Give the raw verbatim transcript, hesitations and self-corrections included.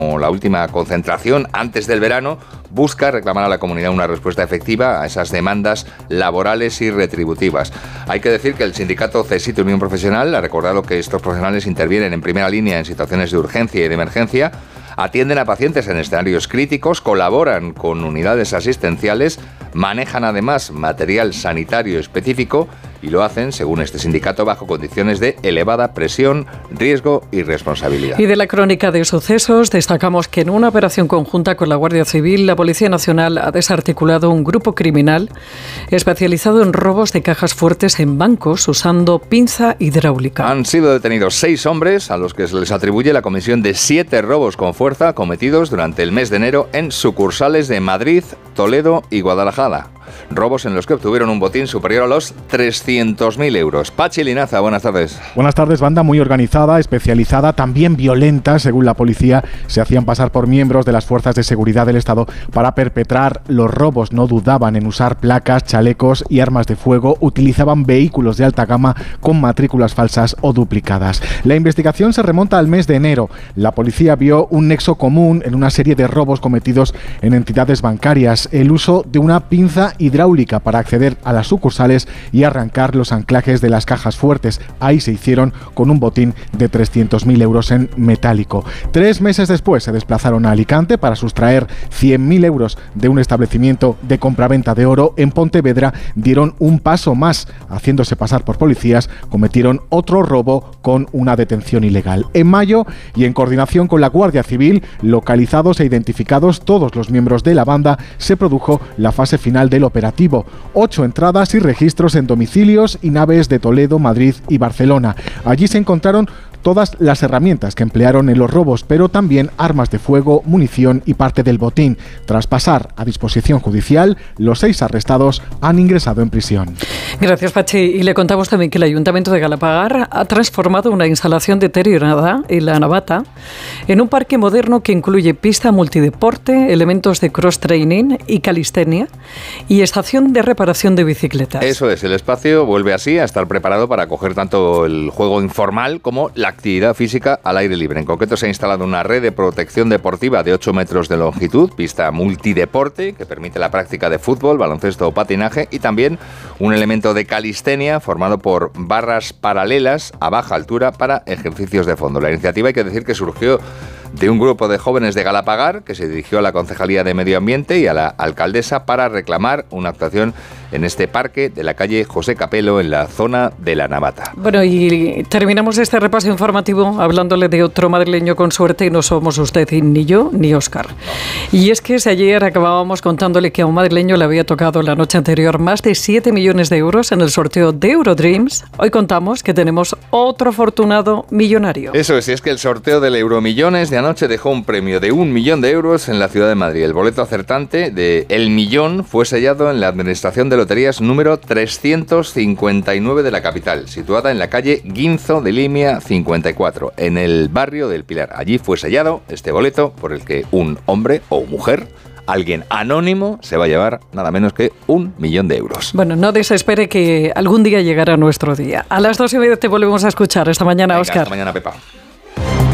la última concentración antes del verano, busca reclamar a la comunidad una respuesta efectiva a esas demandas laborales y retributivas. Hay que decir que el sindicato CESIT Unión Profesional ha recordado que estos profesionales intervienen en primera línea en situaciones de urgencia y de emergencia, atienden a pacientes en escenarios críticos, colaboran con unidades asistenciales, manejan además material sanitario específico y lo hacen, según este sindicato, bajo condiciones de elevada presión, riesgo y responsabilidad. Y de la crónica de sucesos, destacamos que en una operación conjunta con la Guardia Civil, la Policía Nacional ha desarticulado un grupo criminal especializado en robos de cajas fuertes en bancos usando pinza hidráulica. Han sido detenidos seis hombres a los que se les atribuye la comisión de siete robos con fuerza cometidos durante el mes de enero en sucursales de Madrid, Toledo y Guadalajara. Robos en los que obtuvieron un botín superior a los trescientos mil euros. Pachi Linaza, buenas tardes. Buenas tardes, banda muy organizada, especializada, también violenta, según la policía. Se hacían pasar por miembros de las fuerzas de seguridad del Estado para perpetrar los robos. No dudaban en usar placas, chalecos y armas de fuego. Utilizaban vehículos de alta gama con matrículas falsas o duplicadas. La investigación se remonta al mes de enero. La policía vio un nexo común en una serie de robos cometidos en entidades bancarias. El uso de una pinza hidráulica para acceder a las sucursales y arrancar los anclajes de las cajas fuertes. Ahí se hicieron con un botín de trescientos mil euros en metálico. Tres meses después se desplazaron a Alicante para sustraer cien mil euros de un establecimiento de compraventa de oro. En Pontevedra dieron un paso más, haciéndose pasar por policías, cometieron otro robo con una detención ilegal. En mayo, y en coordinación con la Guardia Civil, localizados e identificados todos los miembros de la banda, se produjo la fase final del operativo. Ocho entradas y registros en domicilios y naves de Toledo, Madrid y Barcelona. Allí se encontraron todas las herramientas que emplearon en los robos, pero también armas de fuego, munición y parte del botín. Tras pasar a disposición judicial, los seis arrestados han ingresado en prisión. Gracias, Pachi. Y le contamos también que el Ayuntamiento de Galapagar ha transformado una instalación deteriorada en La Navata en un parque moderno que incluye pista multideporte, elementos de cross-training y calistenia y estación de reparación de bicicletas. Eso es, el espacio vuelve así a estar preparado para acoger tanto el juego informal como la actividad física al aire libre. En concreto se ha instalado una red de protección deportiva de ocho metros de longitud, pista multideporte que permite la práctica de fútbol, baloncesto o patinaje, y también un elemento de calistenia formado por barras paralelas a baja altura para ejercicios de fondo. La iniciativa, hay que decir que surgió de un grupo de jóvenes de Galapagar que se dirigió a la Concejalía de Medio Ambiente y a la alcaldesa para reclamar una actuación en este parque de la calle José Capelo, en la zona de La Navata. Bueno, y terminamos este repaso informativo hablándole de otro madrileño con suerte, y no somos usted ni yo ni Óscar. Y es que si ayer acabábamos contándole que a un madrileño le había tocado la noche anterior más de siete millones de euros en el sorteo de Eurodreams, hoy contamos que tenemos otro afortunado millonario. Eso es, y es que el sorteo del Euromillones de anoche dejó un premio de un millón de euros en la ciudad de Madrid. El boleto acertante de El Millón fue sellado en la Administración de Loterías número trescientos cincuenta y nueve de la capital, situada en la calle Guinzo de Limia cincuenta y cuatro, en el barrio del Pilar. Allí fue sellado este boleto por el que un hombre o mujer, alguien anónimo, se va a llevar nada menos que un millón de euros. Bueno, no desespere, que algún día llegará nuestro día. A las dos y media te volvemos a escuchar. Esta mañana, Venga, Óscar. Hasta mañana, Pepa.